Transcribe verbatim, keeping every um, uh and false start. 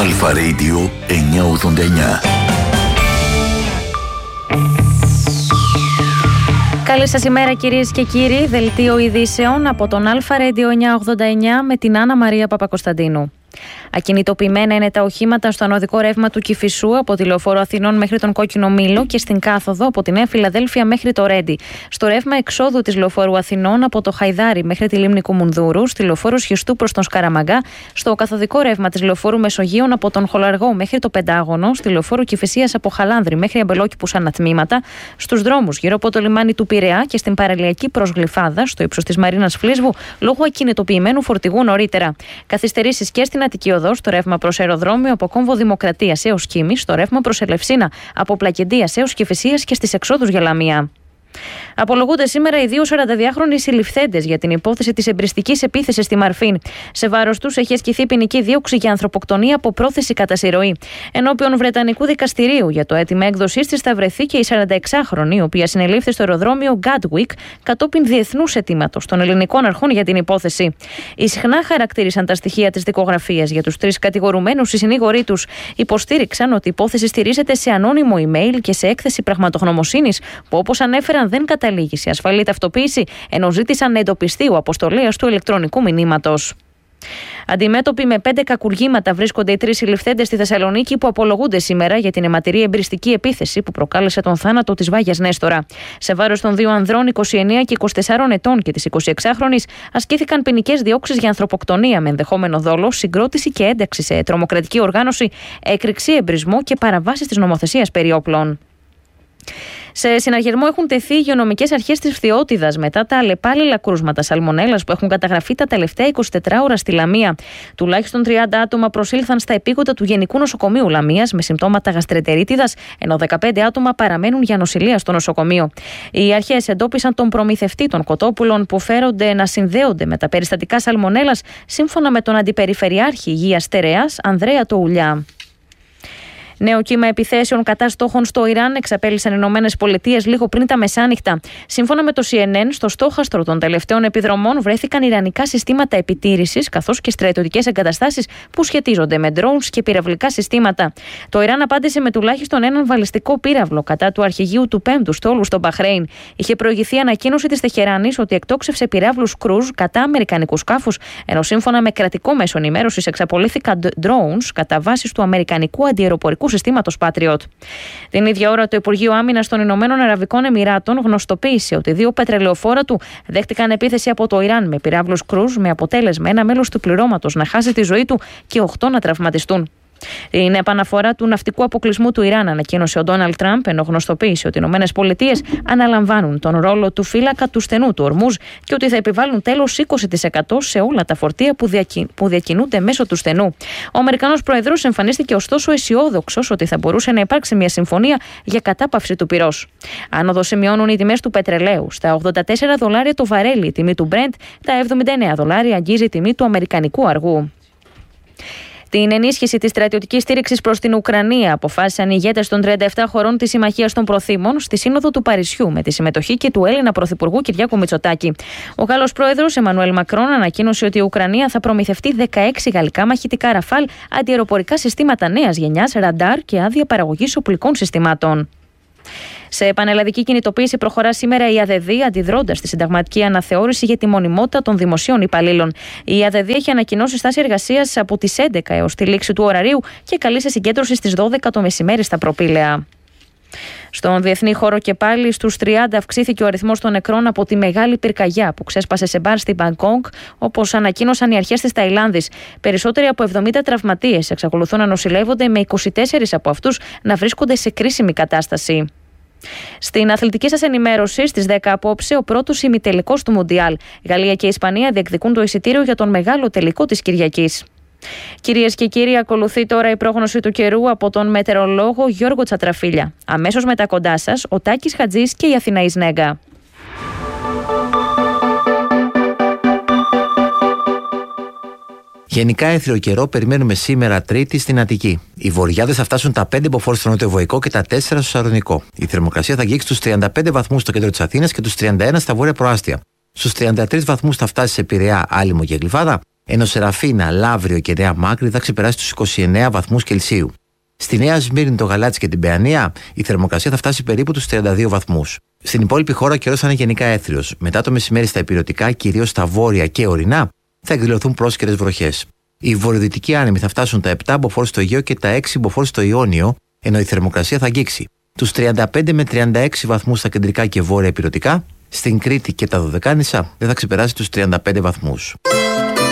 Αλφα Radio εννιακόσια ογδόντα εννιά. Καλή σας ημέρα κυρίες και κύριοι, δελτίο ειδήσεων από τον Αλφα Radio εννιακόσια ογδόντα εννιά με την Άννα Μαρία Παπακοσταντίνου. Ακινητοποιημένα είναι τα οχήματα στο ανωδικό ρεύμα του Κηφισού από τη Λεωφόρο Αθηνών μέχρι τον Κόκκινο Μήλο και στην κάθοδο από τη Νέα Φιλαδέλφια μέχρι το Ρέντι. Στο ρεύμα εξόδου της Λεωφόρου Αθηνών από το Χαϊδάρι μέχρι τη Λίμνη Κουμουνδούρου, στη Λεωφόρο Σχιστού προς τον Σκαραμαγκά, στο καθοδικό ρεύμα της Λεωφόρου Μεσογείων από τον Χολαργό μέχρι το Πεντάγωνο, στη Λεωφόρο Κηφισίας από Χαλάνδρη μέχρι Αμπελόκηπους ανατμήματα, στους δρόμους γύρω από το λιμάνι του Πειραιά και στην παραλιακή προς Γλυφάδα, στο ύψος της Μαρίνας Φλίσβου, λόγω ακινητοποιημένου φορτηγού νωρίτερα. Καθυστερήσεις και στην Αττική Οδό, στο ρεύμα προς αεροδρόμιο από Κόμβο Δημοκρατίας έως Κίμης, στο ρεύμα προς Ελευσίνα από Πλακεντίας έως Κηφισίας και στις εξόδους για Λαμία. Απολογούνται σήμερα οι δύο σαρανταδυάχρονοι συλληφθέντες για την υπόθεση της εμπριστικής επίθεσης στη Μαρφίν. Σε βάρος τους έχει ασκηθεί ποινική δίωξη για ανθρωποκτονία από πρόθεση κατά συρροή. Ενώπιον Βρετανικού δικαστηρίου για το αίτημα έκδοσής της θα βρεθεί και η σαρανταεξάχρονη, η οποία συνελήφθη στο αεροδρόμιο Gatwick κατόπιν διεθνούς αιτήματος των ελληνικών αρχών για την υπόθεση. Ισχνά χαρακτήρισαν τα στοιχεία της δικογραφίας για τους τρεις κατηγορουμένους. Οι συνήγοροι τους υποστήριξαν ότι η υπόθεση στηρίζεται σε ανώνυμο email και σε έκθεση πραγματογνωμοσύνης που, όπως ανέφεραν, δεν καταλήγει σε ασφαλή ταυτοποίηση, ενώ ζήτησαν να εντοπιστεί ο αποστολέας του ηλεκτρονικού μηνύματος. Αντιμέτωποι με πέντε κακουργήματα βρίσκονται οι τρεις συλληφθέντες στη Θεσσαλονίκη που απολογούνται σήμερα για την αιματηρή εμπριστική επίθεση που προκάλεσε τον θάνατο της Βάγιας Νέστορα. Σε βάρος των δύο ανδρών είκοσι εννέα και είκοσι τεσσάρων ετών και της εικοσιεξάχρονης ασκήθηκαν ποινικές διώξεις για ανθρωποκτονία με ενδεχόμενο δόλο, συγκρότηση και ένταξη σε τρομοκρατική οργάνωση, έκρηξη, εμπρισμό και παραβάσεις της νομοθεσίας περί όπλων. Σε συναγερμό έχουν τεθεί οι υγειονομικές αρχές της Φθιώτιδας μετά τα αλλεπάλληλα κρούσματα σαλμονέλας που έχουν καταγραφεί τα τελευταία εικοσιτέσσερις ώρα στη Λαμία. Τουλάχιστον τριάντα άτομα προσήλθαν στα επίγοντα του Γενικού Νοσοκομείου Λαμίας με συμπτώματα γαστρεντερίτιδας, ενώ δεκαπέντε άτομα παραμένουν για νοσηλεία στο νοσοκομείο. Οι αρχές εντόπισαν τον προμηθευτή των κοτόπουλων που φέρονται να συνδέονται με τα περιστατικά σαλμονέλας, σύμφωνα με τον Αντιπεριφερειάρχη Υγείας Τερεάς, Ανδρέα Τοουλιά. Νέο κύμα επιθέσεων κατά στόχων στο Ιράν εξαπέλυσαν οι Ηνωμένες Πολιτείες λίγο πριν τα μεσάνυχτα. Σύμφωνα με το σι εν εν, στο στόχαστρο των τελευταίων επιδρομών βρέθηκαν ιρανικά συστήματα επιτήρησης καθώς και στρατιωτικές εγκαταστάσεις που σχετίζονται με drones και πυραυλικά συστήματα. Το Ιράν απάντησε με τουλάχιστον έναν βαλιστικό πύραυλο κατά του αρχηγείου του πέμπτου στόλου στο Μπαχρέιν. Είχε προηγηθεί ανακοίνωση της Τεχεράνης ότι εκτόξευσε πυράβλους κρούζ κατά αμερικανικού σκάφους, ενώ σύμφωνα με κρατικό μέσο ενημέρωσης εξαπολύθηκαν drones κατά βάσης του αμερικανικού αντιαεροπορικού συστήματος Patriot. Την ίδια ώρα, το Υπουργείο Άμυνας των Ηνωμένων Αραβικών Εμιράτων γνωστοποίησε ότι δύο πετρελαιοφόρα του δέχτηκαν επίθεση από το Ιράν με πυράβλους κρούζ, με αποτέλεσμα ένα μέλος του πληρώματος να χάσει τη ζωή του και οκτώ να τραυματιστούν. Είναι επαναφορά του ναυτικού αποκλεισμού του Ιράν, ανακοίνωσε ο Ντόναλντ Τραμπ, ενώ γνωστοποίησε ότι οι Ηνωμένες Πολιτείες αναλαμβάνουν τον ρόλο του φύλακα του στενού του Ορμούζ και ότι θα επιβάλλουν τέλος είκοσι τοις εκατό σε όλα τα φορτία που, διακι... που διακινούνται μέσω του στενού. Ο Αμερικανός Προεδρός εμφανίστηκε ωστόσο αισιόδοξος ότι θα μπορούσε να υπάρξει μια συμφωνία για κατάπαυση του πυρός. Άνοδο σημειώνουν οι τιμές του πετρελαίου. Στα ογδόντα τέσσερα δολάρια το βαρέλι η τιμή του Brent, τα εβδομήντα εννέα δολάρια αγγίζει η τιμή του αμερικανικού αργού. Την ενίσχυση της στρατιωτικής στήριξης προς την Ουκρανία αποφάσισαν οι ηγέτες των τριάντα επτά χωρών της Συμμαχίας των Προθήμων στη Σύνοδο του Παρισιού με τη συμμετοχή και του Έλληνα Πρωθυπουργού Κυριάκου Μητσοτάκη. Ο Γάλλος Πρόεδρος Εμμανουέλ Μακρόν ανακοίνωσε ότι η Ουκρανία θα προμηθευτεί δεκαέξι γαλλικά μαχητικά Ραφάλ, αντιαεροπορικά συστήματα νέας γενιάς, ραντάρ και άδεια παραγωγής οπλικών συστημάτων. Σε πανελλαδική κινητοποίηση προχωρά σήμερα η ΑΔΕΔ, αντιδρώντας στη συνταγματική αναθεώρηση για τη μονιμότητα των δημοσίων υπαλλήλων. Η ΑΔΕΔ έχει ανακοινώσει στάση εργασίας από τις έντεκα έως τη λήξη του ωραρίου και καλεί σε συγκέντρωση στις δώδεκα το μεσημέρι στα προπήλαια. Στον διεθνή χώρο και πάλι, στους τριάντα αυξήθηκε ο αριθμός των νεκρών από τη μεγάλη πυρκαγιά που ξέσπασε σε μπαρ στην Μπαγκόγκ, όπως ανακοίνωσαν οι αρχές της Ταϊλάνδης. Περισσότεροι από εβδομήντα τραυματίες εξακολουθούν να νοσηλεύονται, με είκοσι τέσσερις από αυτούς να βρίσκονται σε κρίσιμη κατάσταση. Στην αθλητική σας ενημέρωση, στις δέκα απόψε, ο πρώτος ημιτελικός του Μουντιάλ. Γαλλία και Ισπανία διεκδικούν το εισιτήριο για τον μεγάλο τελικό της Κυριακής. Κυρίες και κύριοι, ακολουθεί τώρα η πρόγνωση του καιρού από τον μετεωρολόγο Γιώργο Τσατραφίλια. Αμέσως μετά κοντά σας, ο Τάκης Χατζής και η Αθηναής Νέγκα. Γενικά έθριο καιρό περιμένουμε σήμερα Τρίτη στην Αττική. Οι βορειάδες θα φτάσουν τα πέντε μποφόρ στο νοτιοβοϊκό και τα τέσσερα στο Σαρονικό. Η θερμοκρασία θα αγγίξει τους τριάντα πέντε βαθμούς στο κέντρο της Αθήνας και τους τριάντα ένα στα βόρεια προάστια. Στους τριάντα τρεις βαθμούς θα φτάσει σε Πειραιά, Άλυμο και Γλυφάδα. Ενώ Σεραφίνα, Λαύριο και Νέα Μάκρη θα ξεπεράσει τους είκοσι εννέα βαθμούς Κελσίου. Στη Νέα Σμύρνη, το Γαλάτσι και την Παιανία, η θερμοκρασία θα φτάσει περίπου τους τριάντα δύο βαθμούς. Στην υπόλοιπη χώρα ο καιρός θα είναι γενικά έθριος. Μετά το μεσημέρι στα ηπειρωτικά, κυρίως στα βόρεια και ορεινά, θα εκδηλωθούν πρόσκαιρες βροχές. Οι βορειοδυτικοί άνεμοι θα φτάσουν τα επτά μποφόρ στο Αιγαίο και τα έξι μποφόρ στο Ιόνιο, ενώ η θερμοκρασία θα αγγίξει τους τριάντα πέντε με τριάντα έξι βαθμούς στα κεντρικά και βόρεια ηπειρωτικά. Στην Κρήτη και τα Δωδεκάνησα δεν θα ξεπεράσει τους τριάντα πέντε βαθμούς.